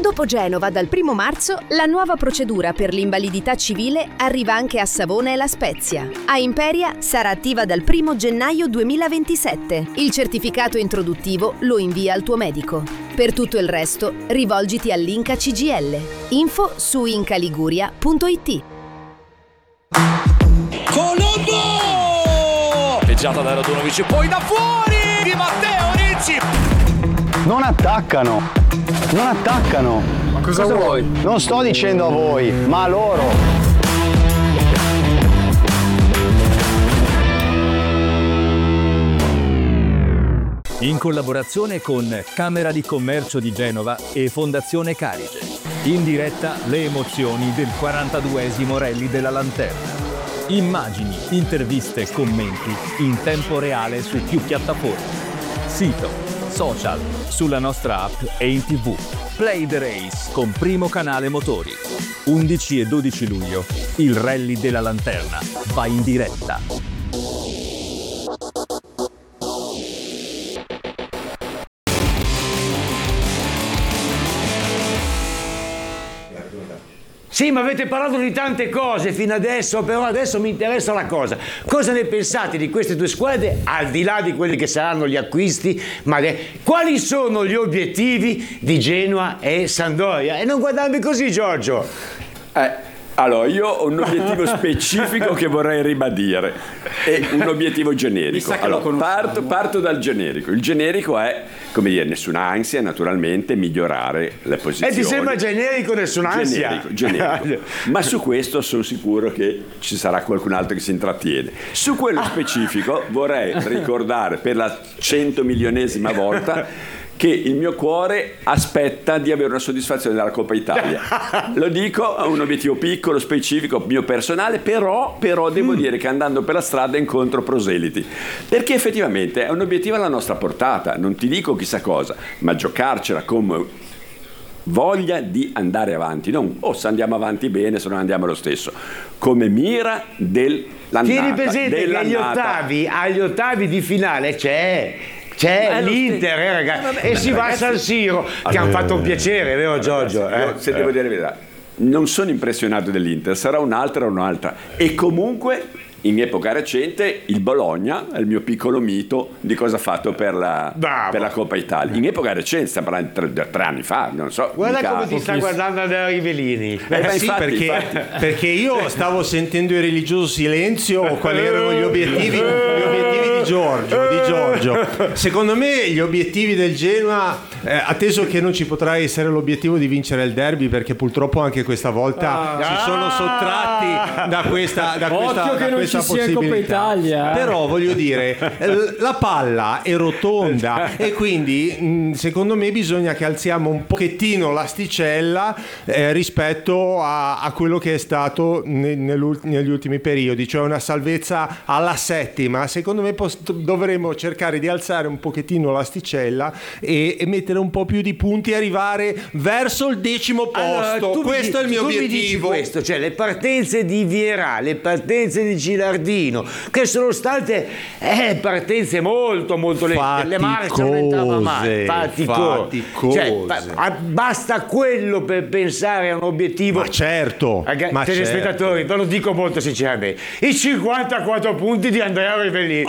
Dopo Genova, dal 1 marzo, la nuova procedura per l'invalidità civile arriva anche a Savona e La Spezia. A Imperia sarà attiva dal 1 gennaio 2027. Il certificato introduttivo lo invia al tuo medico. Per tutto il resto, rivolgiti all'Inca CGIL. Info su incaliguria.it. Colombo! Peggiata da Radunovic, poi da fuori di Matteo Ricci. Non attaccano. Ma cosa vuoi? Non sto dicendo a voi, ma a loro. In collaborazione con Camera di Commercio di Genova e Fondazione Carige. In diretta le emozioni del 42esimo Rally della Lanterna. Immagini, interviste e commenti in tempo reale su più piattaforme. Sito, social, sulla nostra app e in TV. Play the Race con Primo Canale Motori. 11 e 12 luglio, il Rally della Lanterna va in diretta. Sì, ma avete parlato di tante cose fino adesso, però adesso mi interessa la cosa. Cosa ne pensate di queste due squadre, al di là di quelli che saranno gli acquisti? Quali sono gli obiettivi di Genoa e Sampdoria? E non guardarmi così, Giorgio. Allora, io ho un obiettivo specifico che vorrei ribadire e un obiettivo generico. Allora, parto dal generico. Il generico è, come dire, nessuna ansia, naturalmente, migliorare le posizioni. E ti sembra generico nessuna ansia? Generico. Ma su questo sono sicuro che ci sarà qualcun altro che si intrattiene. Su quello specifico vorrei ricordare per la 100.000ª volta che il mio cuore aspetta di avere una soddisfazione dalla Coppa Italia. Lo dico, è un obiettivo piccolo, specifico, mio personale, però devo dire che andando per la strada incontro proseliti, perché effettivamente è un obiettivo alla nostra portata, non ti dico chissà cosa, ma giocarcela come voglia di andare avanti, non se andiamo avanti bene, se non andiamo lo stesso, come mira dell'andata. Tieni presente che agli ottavi di finale c'è l'Inter, ragazzi, e si va a San Siro, che hanno fatto un piacere, vero Giorgio? Se devo dire la verità, non sono impressionato dell'Inter, sarà un'altra, e comunque in epoca recente il Bologna è il mio piccolo mito di cosa ha fatto per la Coppa Italia. In epoca recente, stiamo parlando di 3 anni fa, non so. Guarda come ti sta guardando Andrea Rivellini. Sì, perché io stavo sentendo il religioso silenzio quali erano gli obiettivi di Giorgio. Secondo me gli obiettivi del Genoa, atteso che non ci potrà essere l'obiettivo di vincere il derby, perché purtroppo anche questa volta si sono sottratti da questa Coppa Italia. Però voglio dire, la palla è rotonda e quindi secondo me bisogna che alziamo un pochettino l'asticella rispetto a quello che è stato negli ultimi periodi, cioè una salvezza alla 7ª. Secondo me dovremmo cercare di alzare un pochettino l'asticella e mettere un po' più di punti e arrivare verso il 10° posto. Questo è il mio obiettivo. Mi dici questo, cioè le partenze di Vierà, le partenze di Gilardino, che sono state partenze molto molto lente, le marce non entrava mai, faticose. Cioè, basta quello per pensare a un obiettivo. Ma certo, telespettatori, ve lo dico molto sinceramente, i 54 punti di Andrea Rivellini.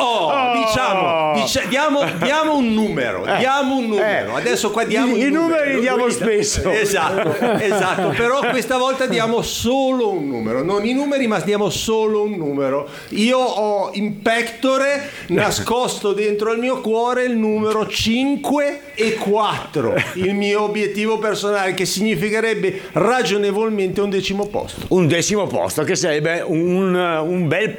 Diamo un numero, adesso qua diamo i numeri diamo spesso. Esatto, però questa volta diamo solo un numero, non i numeri, ma diamo solo un numero. Io ho in pectore nascosto dentro il mio cuore il numero 5 e 4, il mio obiettivo personale, che significherebbe ragionevolmente un 10° posto. Un 10° posto che sarebbe un bel